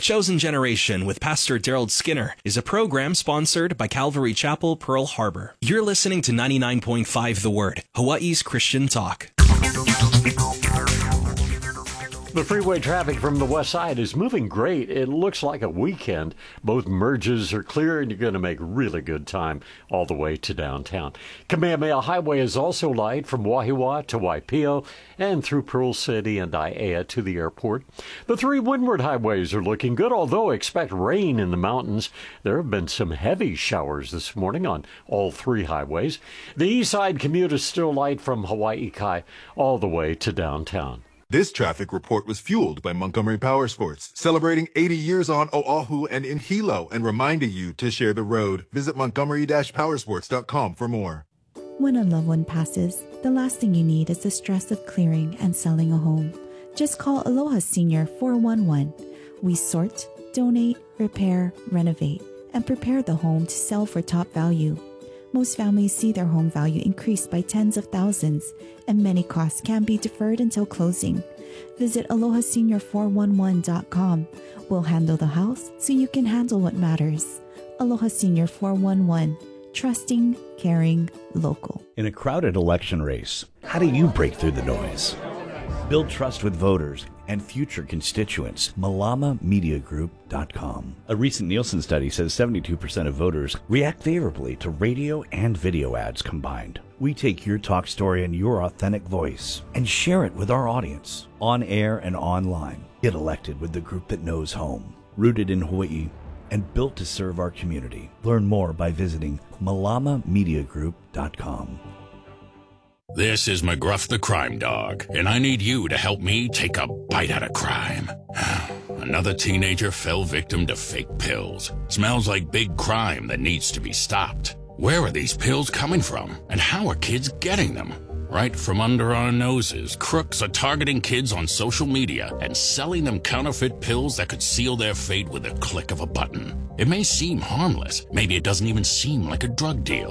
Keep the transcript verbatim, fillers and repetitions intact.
Chosen Generation with Pastor Daryl Skinner is a program sponsored by Calvary Chapel, Pearl Harbor. You're listening to ninety-nine point five The Word, Hawaii's Christian talk. The freeway traffic from the west side is moving great. It looks like a weekend. Both merges are clear, and you're going to make really good time all the way to downtown. Kamehameha Highway is also light from Wahiawa to Waipio and through Pearl City and Aiea to the airport. The three windward highways are looking good, although expect rain in the mountains. There have been some heavy showers this morning on all three highways. The east side commute is still light from Hawaii Kai all the way to downtown. This traffic report was fueled by Montgomery Powersports, celebrating eighty years on Oahu and in Hilo and reminding you to share the road. Visit montgomery dash powersports dot com for more. When a loved one passes, the last thing you need is the stress of clearing and selling a home. Just call Aloha Senior four one one. We sort, donate, repair, renovate, and prepare the home to sell for top value. Most families see their home value increase by tens of thousands, and many costs can be deferred until closing. Visit aloha senior four one one dot com. We'll handle the house so you can handle what matters. Aloha Senior four one one. Trusting, caring, local. In a crowded election race, how do you break through the noise? Build trust with voters and future constituents. malama media group dot com. A recent Nielsen study says seventy-two percent of voters react favorably to radio and video ads combined. We take your talk story and your authentic voice and share it with our audience, on air and online. Get elected with the group that knows home, rooted in Hawaii, and built to serve our community. Learn more by visiting malama media group dot com. This is McGruff the Crime Dog, and I need you to help me take a bite out of crime. Another teenager fell victim to fake pills. Smells like big crime that needs to be stopped. Where are these pills coming from, and how are kids getting them? Right from under our noses, crooks are targeting kids on social media and selling them counterfeit pills that could seal their fate with a click of a button. It may seem harmless. Maybe it doesn't even seem like a drug deal.